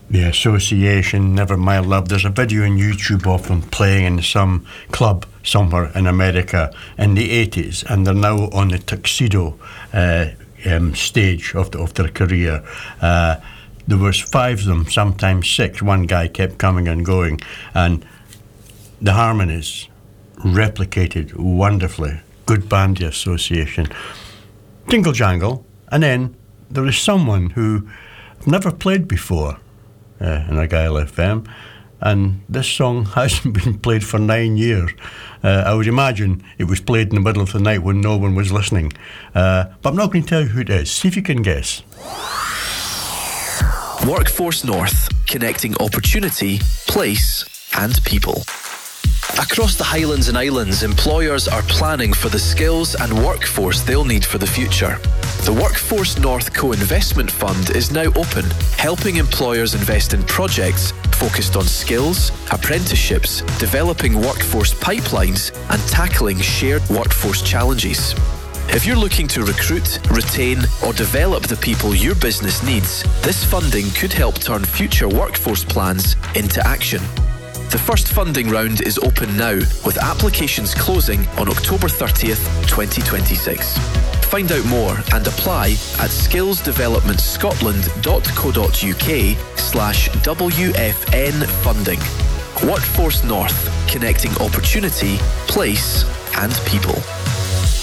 The Association, Never My Love. There's a video on YouTube of them playing in some club somewhere in America in the 80s, and they're now on the Tuxedo stage of their career. There was 5 of them, sometimes 6. One guy kept coming and going, and the harmonies replicated wonderfully. Good band, the Association. Jingle Jangle, and then there is someone who I've never played before in Argyll FM, and this song hasn't been played for 9 years. I would imagine it was played in the middle of the night when no one was listening. But I'm not going to tell you who it is. See if you can guess. Workforce North, connecting opportunity, place and people. Across the Highlands and Islands, employers are planning for the skills and workforce they'll need for the future. The Workforce North Co-Investment Fund is now open, helping employers invest in projects focused on skills, apprenticeships, developing workforce pipelines, and tackling shared workforce challenges. If you're looking to recruit, retain, or develop the people your business needs, this funding could help turn future workforce plans into action. The first funding round is open now, with applications closing on October 30th, 2026. Find out more and apply at skillsdevelopmentscotland.co.uk/WFN funding. Workforce North, connecting opportunity, place and people.